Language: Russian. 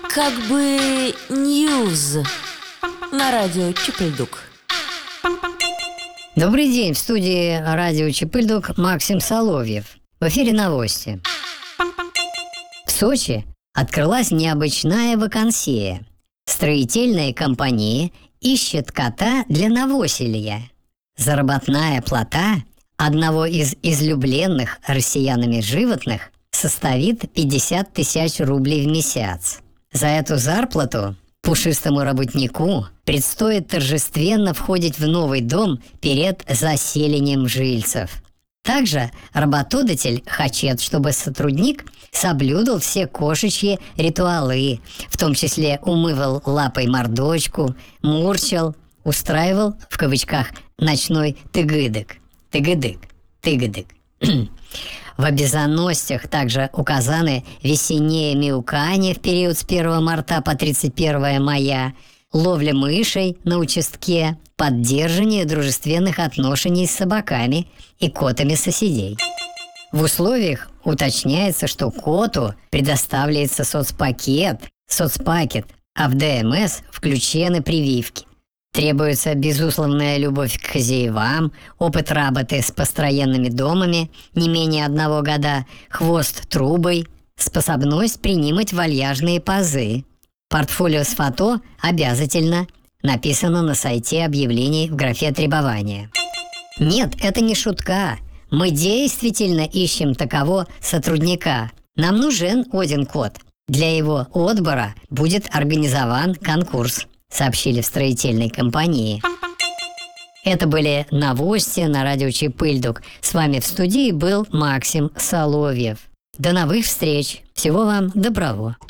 Как бы ньюз на радио Чипыльдук. Добрый день, в студии радио Чипыльдук Максим Соловьев. В эфире новости. В Сочи открылась необычная вакансия. Строительная компания ищет кота для новоселья. Заработная плата одного из излюбленных россиянами животных составит 50 тысяч рублей в месяц. За эту зарплату пушистому работнику предстоит торжественно входить в новый дом перед заселением жильцев. Также работодатель хочет, чтобы сотрудник соблюдал все кошачьи ритуалы, в том числе умывал лапой мордочку, мурчал, устраивал, в кавычках, ночной тыгыдык. В обязанностях также указаны весеннее мяукание в период с 1 марта по 31 мая, ловля мышей на участке, поддержание дружественных отношений с собаками и котами соседей. В условиях уточняется, что коту предоставляется соцпакет, а в ДМС включены прививки. Требуется безусловная любовь к хозяевам, опыт работы с постоянными домами не менее 1 года, хвост трубой, способность принимать вальяжные позы. Портфолио с фото обязательно, написано на сайте объявлений в графе требования. Нет, это не шутка. Мы действительно ищем такового сотрудника. Нам нужен один кот. Для его отбора будет организован конкурс, сообщили в строительной компании. Это были новости на радио Чипыльдук. С вами в студии был Максим Соловьев. До новых встреч. Всего вам доброго.